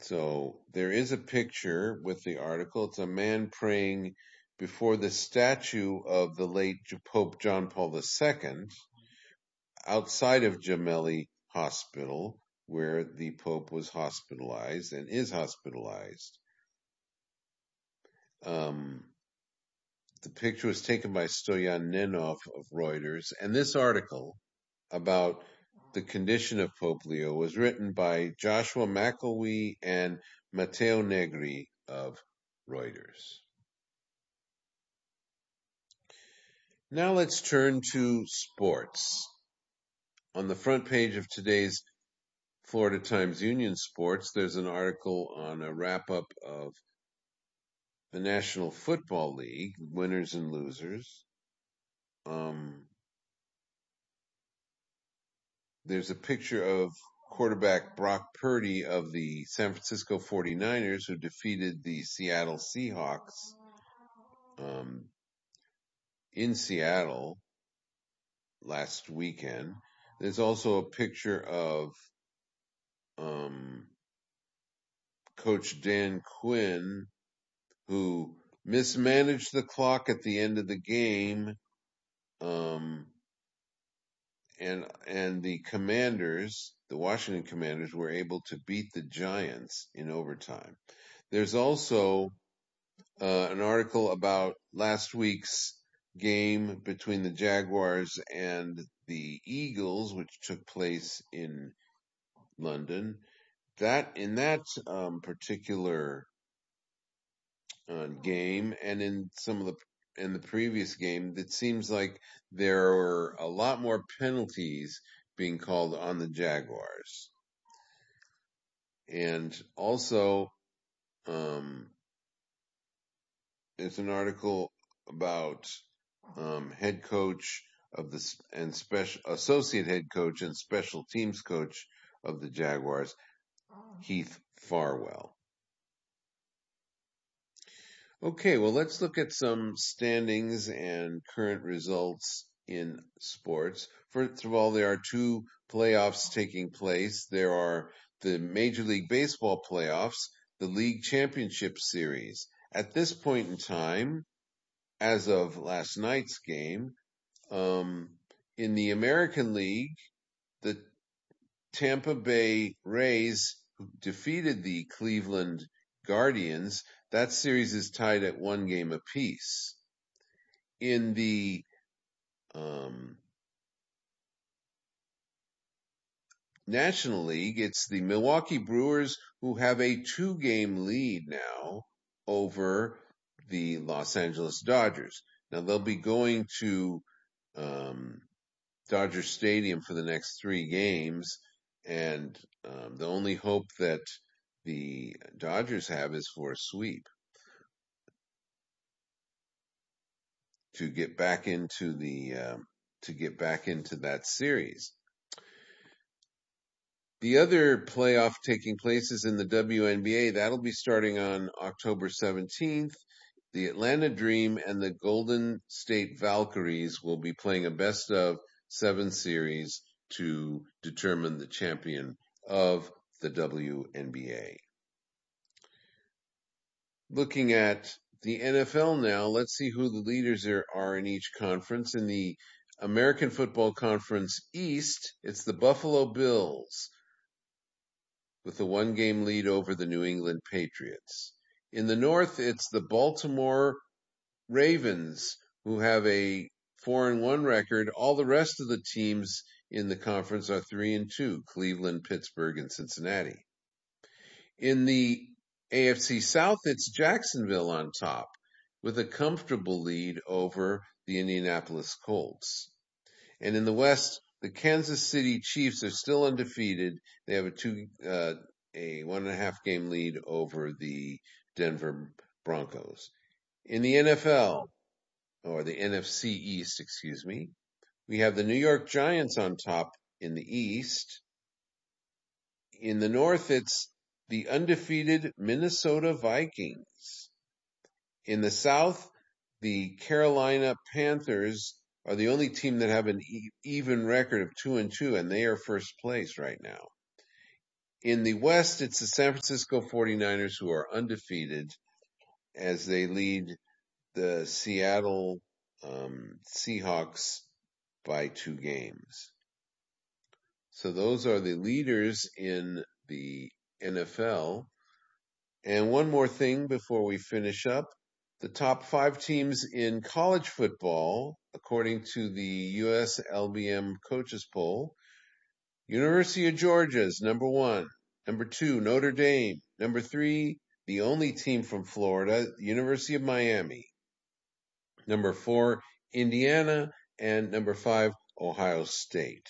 So there is a picture with the article. It's a man praying before the statue of the late Pope John Paul II outside of Gemelli Hospital, where the Pope was hospitalized and is hospitalized. The picture was taken by Stoyan Nenov of Reuters, and this article about the condition of Pope Leo was written by Joshua McElwee and Matteo Negri of Reuters. Now let's turn to sports. On the front page of today's Florida Times Union Sports, there's an article on a wrap-up of the National Football League, winners and losers. There's a picture of quarterback Brock Purdy of the San Francisco 49ers, who defeated the Seattle Seahawks in Seattle last weekend. There's also a picture of Coach Dan Quinn, who mismanaged the clock at the end of the game, and the Commanders, the Washington Commanders, were able to beat the Giants in overtime. There's also an article about last week's game between the Jaguars and the Eagles, which took place in London. In that particular game, and in the previous game, it seems like there were a lot more penalties being called on the Jaguars. And also, there's an article about head coach of the and special associate head coach and special teams coach of the Jaguars, Heath Farwell. Okay, well, let's look at some standings and current results in sports. First of all, there are two playoffs taking place. There are the Major League Baseball playoffs, the League Championship Series. At this point in time, as of last night's game, in the American League, the Tampa Bay Rays defeated the Cleveland Guardians. That series is tied at 1 game apiece. In the National League, it's the Milwaukee Brewers who have a 2-game lead now over the Los Angeles Dodgers. Now, they'll be going to Dodger Stadium for the next 3 games, and the only hope that the Dodgers have is for a sweep to get back into that series. The other playoff taking place is in the WNBA. That'll be starting on October 17th. The Atlanta Dream and the Golden State Valkyries will be playing a best-of-7 series to determine the champion of the WNBA. Looking at the NFL now, let's see who the leaders are in each conference. In the American Football Conference East, it's the Buffalo Bills with a 1-game lead over the New England Patriots. In the North, it's the Baltimore Ravens, who have a 4-1 record. All the rest of the teams in the conference are 3-2, Cleveland, Pittsburgh, and Cincinnati. In the AFC South, it's Jacksonville on top with a comfortable lead over the Indianapolis Colts. And in the West, the Kansas City Chiefs are still undefeated. They have a 1.5 game lead over the Denver Broncos. In the NFL, or the NFC East, we have the New York Giants on top in the East. In the North, it's the undefeated Minnesota Vikings. In the South, the Carolina Panthers are the only team that have an even record of 2-2, and they are first place right now. In the West, it's the San Francisco 49ers who are undefeated as they lead the Seattle Seahawks by 2 games. So those are the leaders in the NFL. And one more thing before we finish up. The top 5 teams in college football, according to the USLBM coaches poll, University of Georgia is number 1. Number 2, Notre Dame. Number 3, the only team from Florida, University of Miami. Number 4, Indiana. And number 5, Ohio State.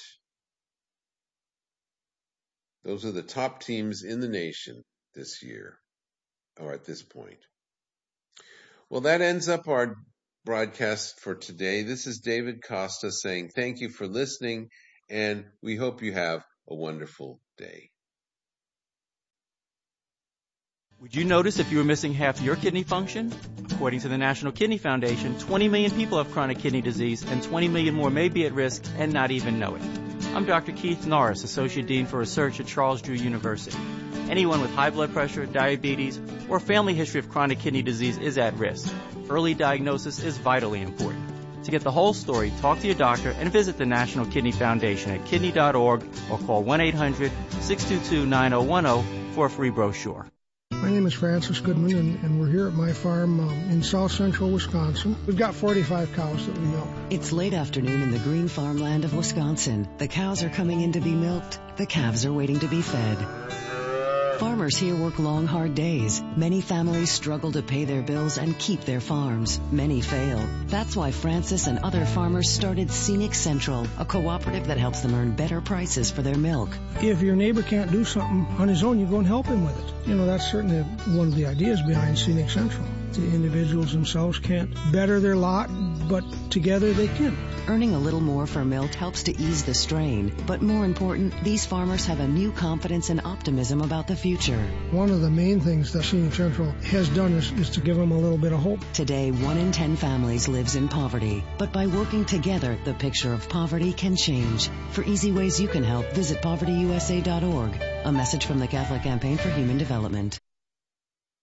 Those are the top teams in the nation this year, or at this point. Well, that ends up our broadcast for today. This is David Costa saying thank you for listening, and we hope you have a wonderful day. Would you notice if you were missing half your kidney function? According to the National Kidney Foundation, 20 million people have chronic kidney disease, and 20 million more may be at risk and not even know it. I'm Dr. Keith Norris, Associate Dean for Research at Charles Drew University. Anyone with high blood pressure, diabetes, or a family history of chronic kidney disease is at risk. Early diagnosis is vitally important. To get the whole story, talk to your doctor and visit the National Kidney Foundation at kidney.org or call 1-800-622-9010 for a free brochure. My name is Francis Goodman, and we're here at my farm in south central Wisconsin. We've got 45 cows that we milk. It's late afternoon in the green farmland of Wisconsin. The cows are coming in to be milked. The calves are waiting to be fed. Farmers here work long, hard days. Many families struggle to pay their bills and keep their farms. Many fail. That's why Francis and other farmers started Scenic Central, a cooperative that helps them earn better prices for their milk. If your neighbor can't do something on his own, you go and help him with it. You know, that's certainly one of the ideas behind Scenic Central. The individuals themselves can't better their lot, but together they can. Earning a little more for milk helps to ease the strain, but more important, these farmers have a new confidence and optimism about the future. One of the main things that Scenic Central has done is to give them a little bit of hope. Today, 1 in 10 families lives in poverty, but by working together, the picture of poverty can change. For easy ways you can help, visit povertyusa.org. A message from the Catholic Campaign for Human Development.